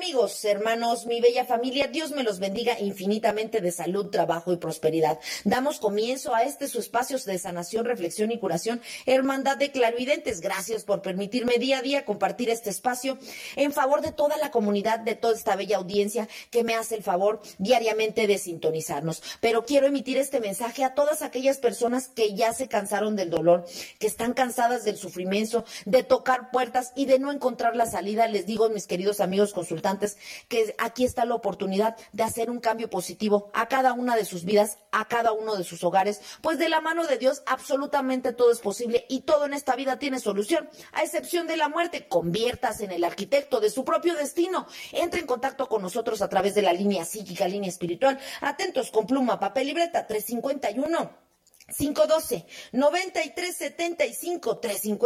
amigos, hermanos, mi bella familia, Dios me los bendiga infinitamente de salud, trabajo y prosperidad. Damos comienzo a su espacio de sanación, reflexión y curación, Hermandad de Clarividentes. Gracias por permitirme día a día compartir este espacio en favor de toda la comunidad, de toda esta bella audiencia que me hace el favor diariamente de sintonizarnos. Pero quiero emitir este mensaje a todas aquellas personas que ya se cansaron del dolor, que están cansadas del sufrimiento, de tocar puertas y de no encontrar la salida. Les digo, mis queridos amigos consultantes, que aquí está la oportunidad de hacer un cambio positivo a cada una de sus vidas, a cada uno de sus hogares, pues de la mano de Dios absolutamente todo es posible y todo en esta vida tiene solución, a excepción de la muerte. Conviértase en el arquitecto de su propio destino. Entre en contacto con nosotros a través de la línea psíquica, línea espiritual. Atentos con pluma, papel y libreta. 351-512-9375,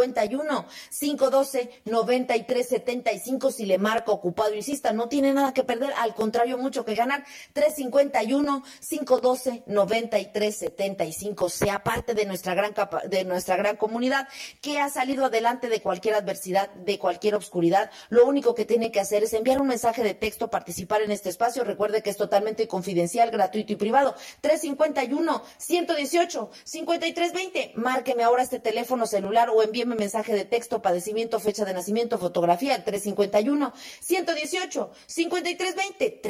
351-512-9375. Si le marca ocupado, insista, no tiene nada que perder, al contrario, mucho que ganar. 351-512-9375. Sea parte de nuestra gran comunidad que ha salido adelante de cualquier adversidad, de cualquier obscuridad. Lo único que tiene que hacer es enviar un mensaje de texto, participar en este espacio. Recuerde que es totalmente confidencial, gratuito y privado. 351-118-5320. Márqueme ahora este teléfono celular o envíeme mensaje de texto, padecimiento, fecha de nacimiento, fotografía. 351-118-5320.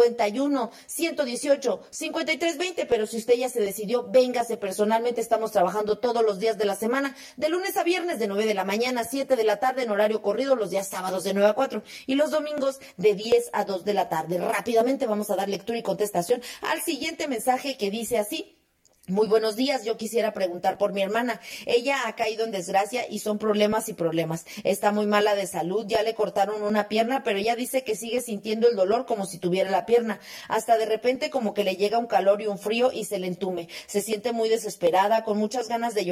351-118-5320. Pero si usted ya se decidió, véngase personalmente. Estamos trabajando todos los días de la semana, de lunes a viernes, de 9 de la mañana a 7 de la tarde en horario corrido, los días sábados de 9 a 4 y los domingos de 10 a 2 de la tarde. Rápidamente vamos a dar lectura y contestación al siguiente mensaje, que dice así: muy buenos días, yo quisiera preguntar por mi hermana. Ella ha caído en desgracia y son problemas y problemas. Está muy mala de salud, ya le cortaron una pierna, pero ella dice que sigue sintiendo el dolor como si tuviera la pierna. Hasta de repente como que le llega un calor y un frío y se le entume. Se siente muy desesperada, con muchas ganas de llorar.